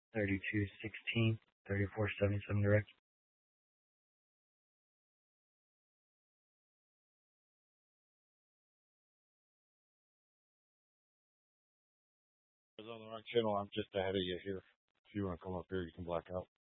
3216, 3477 direct. I was on the wrong channel. I'm just ahead of you here. If you want to come up here, you can black out.